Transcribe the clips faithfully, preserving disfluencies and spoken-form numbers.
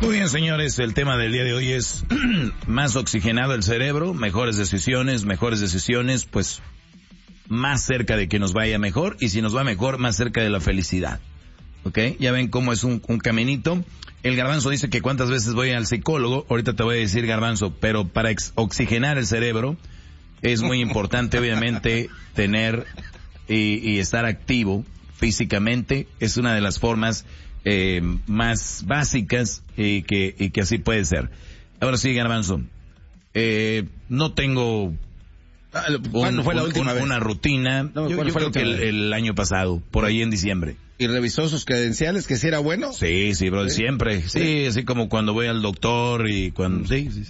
Muy bien, señores, el tema del día de hoy es más oxigenado el cerebro, mejores decisiones, mejores decisiones, pues más cerca de que nos vaya mejor, y si nos va mejor, más cerca de la felicidad. ¿Ok? Ya ven cómo es un, un caminito. El Garbanzo dice que cuántas veces voy al psicólogo. Ahorita te voy a decir, Garbanzo, pero para ex- oxigenar el cerebro es muy importante, obviamente, tener y, y estar activo físicamente. Es una de las formas eh, más básicas y que, y que así puede ser. Ahora sí, Garbanzo, eh, no tengo... ¿Cuándo un, fue la un, última un, vez? Una rutina. No, yo yo fue creo que el, el año pasado, por ahí en diciembre. ¿Y revisó sus credenciales, que si era bueno? Sí, sí, bro, ¿Sí? siempre. Sí, sí, así como cuando voy al doctor y cuando... Sí, sí.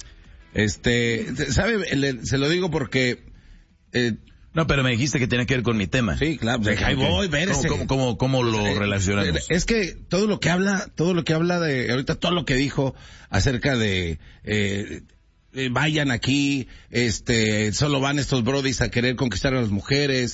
Este, ¿sabe? Le, se lo digo porque... Eh, no, pero me dijiste que tenía que ver con mi tema. Sí, claro. Pues, ahí voy, vérese. ¿Cómo, cómo, cómo, cómo lo eh, relacionamos? Es que todo lo que habla, todo lo que habla de... Ahorita todo lo que dijo acerca de... Eh, Eh, vayan aquí, este, solo van estos brodis a querer conquistar a las mujeres,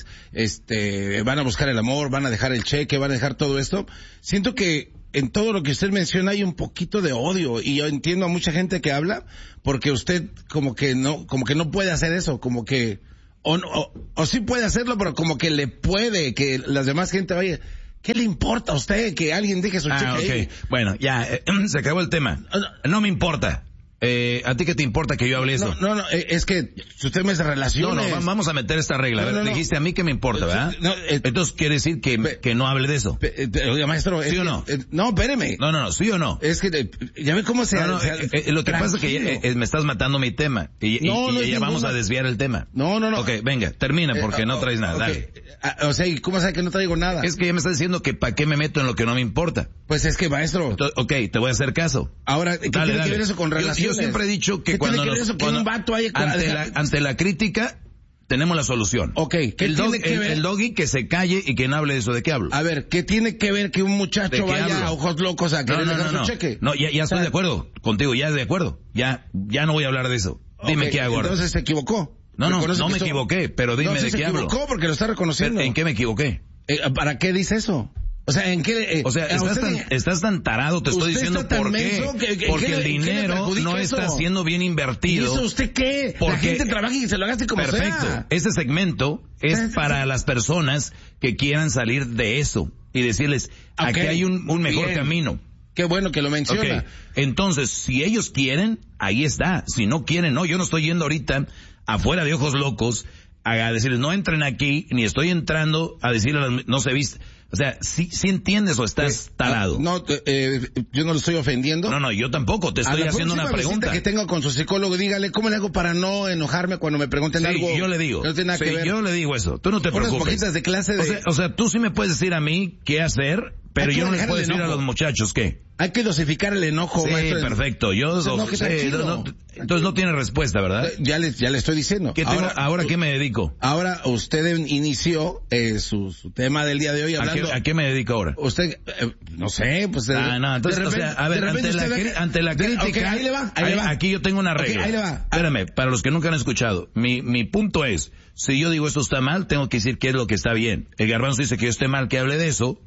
este, van a buscar el amor, van a dejar el cheque, van a dejar todo esto. Siento que en todo lo que usted menciona hay un poquito de odio, y yo entiendo a mucha gente que habla porque usted como que no, como que no puede hacer eso, como que, o, o, o sí puede hacerlo, pero como que le puede, que las demás gente vaya. ¿Qué le importa a usted que alguien deje su ah, cheque okay. ahí? Bueno, ya, eh, se acabó el tema. No me importa. Eh, ¿a ti qué te importa que yo hable eso? No, no, no, es que si usted me hace relaciones... No, no, vamos a meter esta regla. No, a ver, no, no. dijiste a mí que me importa, ¿verdad? No, eh, Entonces quiere decir que, pe, que no hable de eso. Pe, oiga, maestro... ¿Sí es o que, no? Eh, no, espéreme. No, no, no, ¿sí o no? Es que, eh, ya ve cómo se... No, no, se eh, eh, lo que pasa es que eh, eh, me estás matando mi tema. Y, no, y, no y ya vamos a desviar el tema. No, no, no. Ok, venga, termina porque eh, no traes nada, okay. Dale. Ah, o sea, ¿y cómo sabe que no traigo nada? Es que ya me estás diciendo que para qué me meto en lo que no me importa. Pues es que, maestro... Entonces, ok, te voy a hacer caso. Ahora, ¿qué dale, tiene dale. que ver eso con relaciones? Yo, yo siempre he dicho que ¿Qué cuando tiene que ver nos, eso que un vato haya... ante, la, ante la crítica tenemos la solución. Ok, ¿qué el, tiene dog, que el, ver? el doggy que se calle y que no hable de eso. ¿De qué hablo? A ver, ¿qué tiene que ver que un muchacho vaya hablo? a ojos locos a querer no, no, dejar no, su no. cheque? No, ya, ya estoy de acuerdo contigo, ya de acuerdo. Ya, ya no voy a hablar de eso. Dime okay, qué hago ahora. Entonces se equivocó. No, no, no me esto... equivoqué, pero dime no, de se qué hablo. Se equivocó porque lo está reconociendo. ¿En qué me equivoqué? Eh, ¿Para qué dice eso? O sea, ¿en qué? Eh, o sea, estás tan, estás tan tarado, te estoy diciendo por qué. Que, que, porque ¿qué, el dinero no eso? está siendo bien invertido. ¿Y eso usted qué? Porque, la gente trabaja y se lo gaste como perfecto. sea. Ese segmento es para las personas que quieran salir de eso y decirles, okay, aquí hay un, un mejor bien. camino. Qué bueno que lo menciona. Okay. Entonces, si ellos quieren, ahí está. Si no quieren, no. Yo no estoy yendo ahorita afuera de ojos locos a decirles, no entren aquí, ni estoy entrando a decirles, no se viste. O sea, ¿sí, sí entiendes o estás eh, tarado? No, eh, yo no lo estoy ofendiendo. No, no, yo tampoco, te estoy haciendo una pregunta. Que tenga con su psicólogo, dígale, ¿cómo le hago para no enojarme cuando me pregunten sí, algo? yo le digo. No tiene nada sí, que ver. yo le digo eso, tú no te Unas preocupes. poquitas de clase de... O sea, o sea, tú sí me puedes decir a mí qué hacer, pero yo no les puedo decir a los muchachos qué. Hay que dosificar el enojo, sí, maestro. perfecto. Yo entonces, no, sí, no, no, entonces no tiene respuesta, ¿verdad? Ya le, ya le estoy diciendo. ¿Qué tengo, ahora, ¿Ahora qué me dedico? Ahora usted inició eh, su, su tema del día de hoy hablando... ¿A qué, a qué me dedico ahora? Usted, eh, no sé, pues... Ah, de, no, entonces, repente, o sea, a ver, ante la, ve, ante la crítica... Okay, ahí le va, ahí ahí, le va. Aquí yo tengo una regla. Okay, ahí le va. Espérame, para los que nunca han escuchado, mi, mi punto es, si yo digo esto está mal, tengo que decir qué es lo que está bien. El Garbanzo dice que yo esté mal, que hable de eso.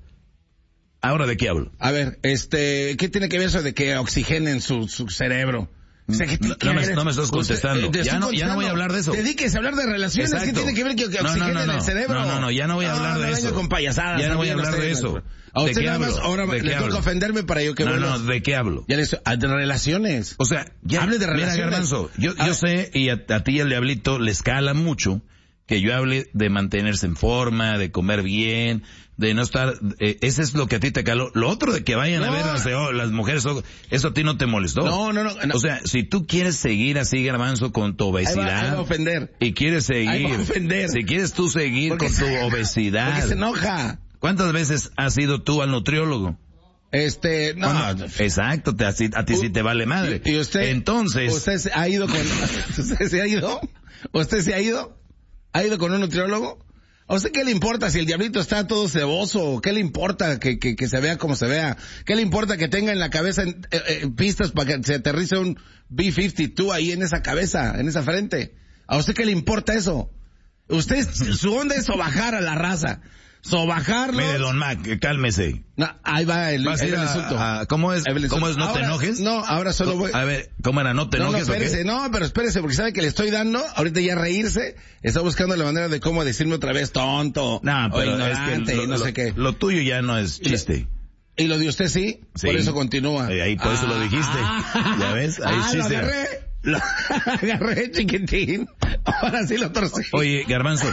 ¿Ahora de qué hablo? A ver, este, ¿qué tiene que ver eso de que oxigenen su, su cerebro? O sea, ¿qué no, no, me, no me estás contestando. Usted, eh, ya, no, contestando. ya no voy a hablar de eso. Dedíquese a hablar de relaciones. Exacto. ¿Qué tiene que ver que, que oxigenen no, no, no, el cerebro? No, no, no, ya no voy a hablar no, de no, eso. Con payasadas. Ya no voy a hablar de eso. A usted ¿De qué nada hablo? más ahora ¿De le toca ofenderme para yo que No, vuelva. no, ¿de qué hablo? Ya le estoy, de relaciones. O sea, ya, hable de relaciones. Mira, Garbanzo, yo, yo sé, y a, a ti y al Diablito le escala mucho que yo hable de mantenerse en forma, de comer bien, de no estar, eh, ese es lo que a ti te caló. Lo otro de que vayan no. a ver las, oh, las mujeres, eso a ti no te molestó. No, no, no, no. O sea, si tú quieres seguir así, Garbanzo, con tu obesidad. Ahí va, ahí va a ofender. Y quieres seguir. Ahí va a ofender. Si quieres tú seguir porque con tu se, obesidad. Porque se enoja. ¿Cuántas veces has ido tú al nutriólogo? Este, no. Bueno, exacto, te, a, a ti uh, sí te vale madre. Y usted. Entonces. ¿Usted se ha ido con, usted se ha ido? ¿Usted se ha ido? ¿Ha ido con un nutriólogo? ¿A usted qué le importa si el Diablito está todo ceboso? ¿Qué le importa que, que, que se vea como se vea? ¿Qué le importa que tenga en la cabeza en, eh, eh, pistas para que se aterrice un B cincuenta y dos ahí en esa cabeza, en esa frente? ¿A usted qué le importa eso? Usted, su onda es bajar a la raza. sobajarlos. Mire, don Mac, cálmese. No, ahí va el, ¿Vas a ir el a- insulto. a- ¿Cómo es? El ¿Cómo es? ¿No ahora, te enojes? No, ahora solo voy... A ver, ¿cómo era? ¿No te No, no, enojes o qué? espérese, no, pero espérese, porque sabe que le estoy dando, ahorita ya reírse, está buscando la manera de cómo decirme otra vez tonto, No, o pero es ignorante, que lo, y no lo- sé qué. lo tuyo ya no es chiste. Y lo de usted sí, Sí. por eso continúa. Eh, ahí por eso lo dijiste. ¿Ya ves? Ahí ah, sí lo se- agarré, lo agarré, chiquitín. Ahora sí lo torcí. Oye, Garbanzo,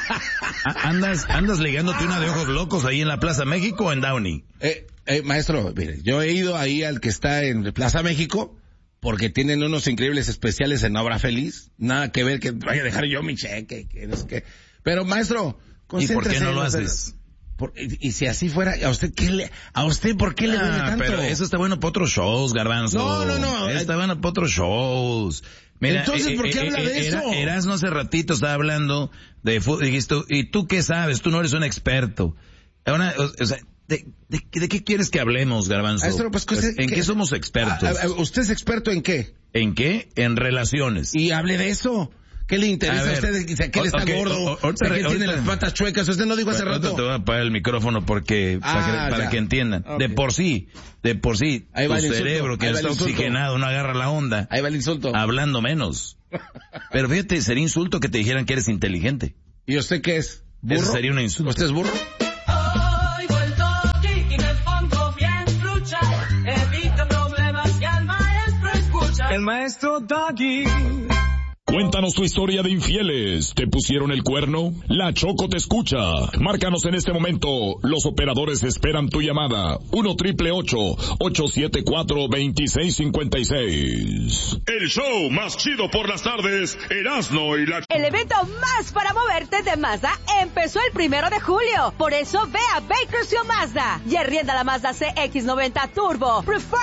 ¿a- ¿andas, andas ligándote una de ojos locos ahí en la Plaza México o en Downey? Eh, eh, maestro, mire, yo he ido ahí al que está en Plaza México, porque tienen unos increíbles especiales en Obra Feliz. Nada que ver que vaya a dejar yo mi cheque, que no sé qué. Pero maestro, ¿Y por qué concéntrese no lo en hacer- haces? Por- y, y si así fuera, ¿a usted qué le, a usted por qué le duele Ah, tanto? pero eso está bueno para otros shows, Garbanzo. No, no, no. Está bueno para otros shows. Mira, Entonces, ¿por qué habla de Era- eso? Erasmo hace ratito estaba hablando de fútbol, dijiste, tú, ¿y tú qué sabes? Tú no eres un experto. Ahora, o, o sea, ¿de, de, de qué quieres que hablemos, Garbanzo? Maestro, pues, Pues, ¿En ¿qué- qué somos expertos? A- a- ¿Usted es experto en qué? ¿En qué? En relaciones. Y hable de eso. ¿Qué le interesa A a, ver, usted? Dice que él está ok, gordo, o- o- ahorita- o sea, que él tiene ahorita- las patas chuecas. Usted no dijo hace Ahorita rato. te voy a apagar el micrófono porque para, Ah, que, para ya. que entiendan. Ok. De por sí, de por sí, Ahí va tu el insulto, cerebro que ahí va está el insulto. oxigenado no agarra la onda. Ahí va el insulto. Hablando menos. Pero fíjate, sería insulto que te dijeran que eres inteligente. ¿Y usted qué es? ¿Burro? Eso sería un insulto. ¿Usted es burro? Oigo el toque y me pongo bien trucha. Evito problemas y al maestro escucha. El maestro Doggy. Cuéntanos tu historia de infieles. ¿Te pusieron el cuerno? La Choco te escucha. Márcanos en este momento. Los operadores esperan tu llamada. uno triple ocho, ocho siete cuatro, dos seis cinco seis. El show más chido por las tardes, Erasmo y la... El evento más para moverte de Mazda empezó el primero de julio. Por eso ve a Bakersfield Mazda y arrienda la Mazda C X noventa Turbo, Preferred